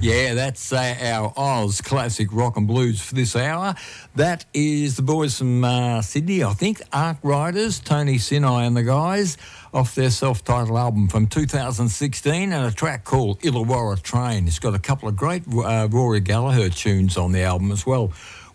Yeah, that's our Oz classic rock and blues for this hour. That is the boys from Sydney, I think, Arc Riders, Tony Sinai and the guys, off their self-titled album from 2016, and a track called Illawarra Train. It's got a couple of great Rory Gallagher tunes on the album as well.